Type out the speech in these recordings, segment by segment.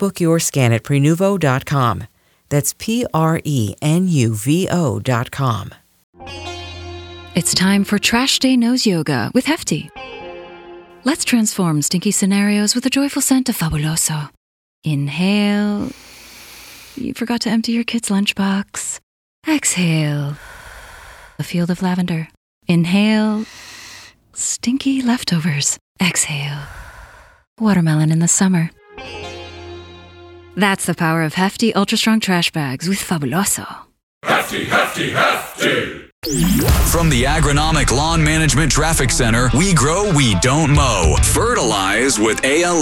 book your scan at Prenuvo.com. That's Prenuvo.com. It's time for Trash Day Nose Yoga with Hefty. Let's transform stinky scenarios with a joyful scent of Fabuloso. Inhale. You forgot to empty your kid's lunchbox. Exhale. A field of lavender. Inhale. Stinky leftovers. Exhale. Watermelon in the summer. That's the power of Hefty Ultra Strong Trash Bags with Fabuloso. Hefty, hefty, hefty! From the Agronomic Lawn Management Traffic Center, we grow, we don't mow. Fertilize with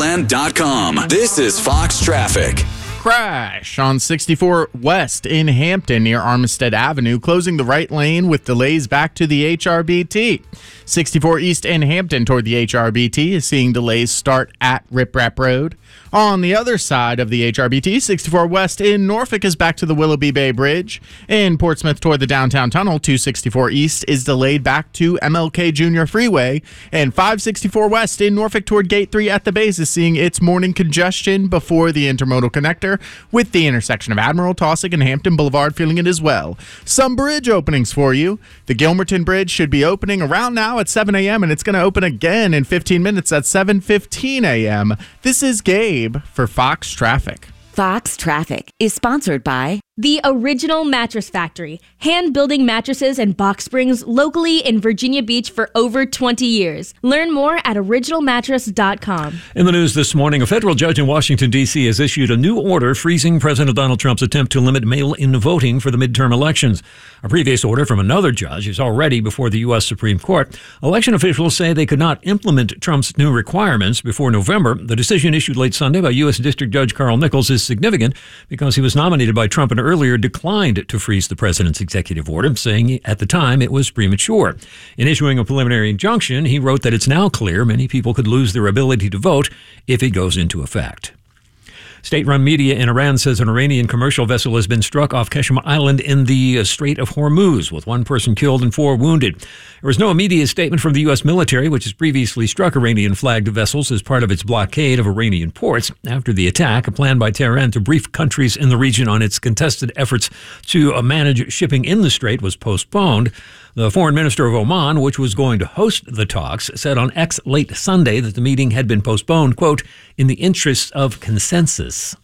ALN.com. This is Fox Traffic. Crash on 64 West in Hampton near Armistead Avenue, closing the right lane with delays back to the HRBT. 64 East in Hampton toward the HRBT is seeing delays start at Rip Rap Road. On the other side of the HRBT, 64 West in Norfolk is back to the Willoughby Bay Bridge. In Portsmouth toward the downtown tunnel, 264 East is delayed back to MLK Jr. Freeway. And 564 West in Norfolk toward Gate 3 at the base is seeing its morning congestion before the intermodal connector, with the intersection of Admiral, Taussig, and Hampton Boulevard feeling it as well. Some bridge openings for you. The Gilmerton Bridge should be opening around now at 7 a.m., and it's going to open again in 15 minutes at 7:15 a.m. This is Gabe for Fox Traffic. Fox Traffic is sponsored by The Original Mattress Factory, hand-building mattresses and box springs locally in Virginia Beach for over 20 years. Learn more at originalmattress.com. In the news this morning, a federal judge in Washington, D.C. has issued a new order freezing President Donald Trump's attempt to limit mail-in voting for the midterm elections. A previous order from another judge is already before the U.S. Supreme Court. Election officials say they could not implement Trump's new requirements before November. The decision issued late Sunday by U.S. District Judge Carl Nichols is significant because he was nominated by Trump and earlier declined to freeze the president's executive order, saying at the time it was premature. In issuing a preliminary injunction, he wrote that it's now clear many people could lose their ability to vote if it goes into effect. State-run media in Iran says an Iranian commercial vessel has been struck off Qeshm Island in the Strait of Hormuz, with one person killed and 4 wounded. There was no immediate statement from the U.S. military, which has previously struck Iranian-flagged vessels as part of its blockade of Iranian ports. After the attack, a plan by Tehran to brief countries in the region on its contested efforts to manage shipping in the strait was postponed. The foreign minister of Oman, which was going to host the talks, said on X late Sunday that the meeting had been postponed, quote, in the interests of consensus.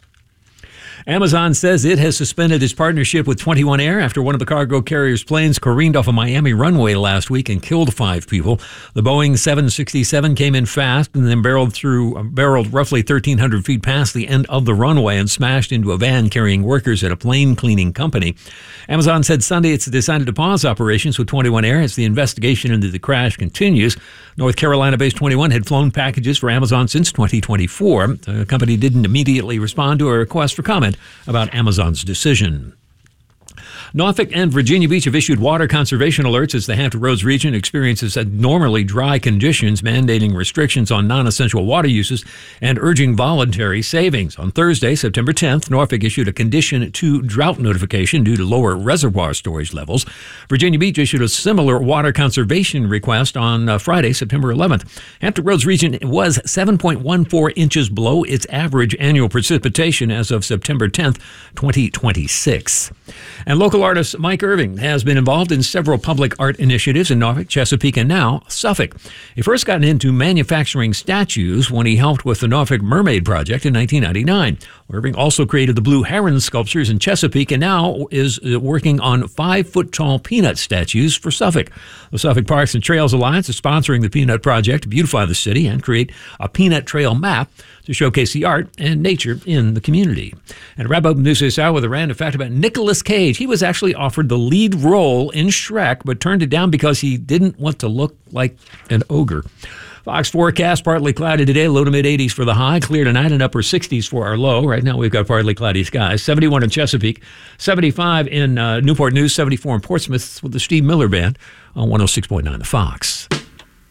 Amazon says it has suspended its partnership with 21 Air after one of the cargo carrier's planes careened off a Miami runway last week and killed 5 people. The Boeing 767 came in fast and then barreled roughly 1,300 feet past the end of the runway and smashed into a van carrying workers at a plane cleaning company. Amazon said Sunday it's decided to pause operations with 21 Air as the investigation into the crash continues. North Carolina-based 21 had flown packages for Amazon since 2024. The company didn't immediately respond to a request for comment about Amazon's decision. Norfolk and Virginia Beach have issued water conservation alerts as the Hampton Roads region experiences abnormally dry conditions, mandating restrictions on non-essential water uses and urging voluntary savings. On Thursday, September 10th, Norfolk issued a Condition 2 drought notification due to lower reservoir storage levels. Virginia Beach issued a similar water conservation request on Friday, September 11th. Hampton Roads region was 7.14 inches below its average annual precipitation as of September 10th, 2026. And local artist Mike Irving has been involved in several public art initiatives in Norfolk, Chesapeake, and now Suffolk. He first got into manufacturing statues when he helped with the Norfolk Mermaid Project in 1999. Irving also created the Blue Heron sculptures in Chesapeake and now is working on 5-foot-tall peanut statues for Suffolk. The Suffolk Parks and Trails Alliance is sponsoring the Peanut Project to beautify the city and create a peanut trail map to showcase the art and nature in the community. And to wrap up news this hour with a random fact about Nicolas Cage. He was actually offered the lead role in Shrek, but turned it down because he didn't want to look like an ogre. Fox forecast, partly cloudy today, low to mid-80s for the high, clear tonight and upper 60s for our low. Right now we've got partly cloudy skies, 71 in Chesapeake, 75 in Newport News, 74 in Portsmouth with the Steve Miller Band on 106.9 The Fox.